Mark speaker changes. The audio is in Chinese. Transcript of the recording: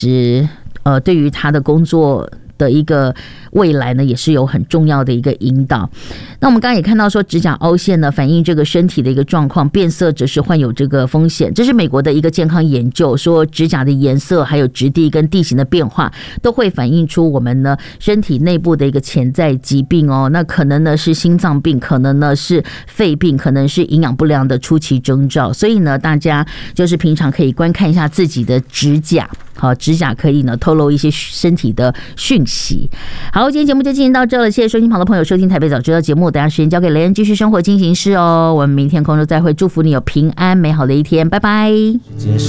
Speaker 1: 对于他的工作的一个未来呢，也是有很重要的一个引导。那我们刚刚也看到说，指甲凹陷呢，反映这个身体的一个状况，变色则是患有这个风险。这是美国的一个健康研究，说指甲的颜色、还有质地跟地形的变化，都会反映出我们呢身体内部的一个潜在疾病哦。那可能呢是心脏病，可能呢是肺病，可能是营养不良的初期征兆。所以呢，大家就是平常可以观看一下自己的指甲。好，指甲可以呢透露一些身体的讯息。好，今天节目就进行到这了，谢谢收听旁的朋友收听台北早知道节目，等下时间交给雷恩继续生活进行式哦。我们明天空中再会，祝福你有平安美好的一天，拜拜。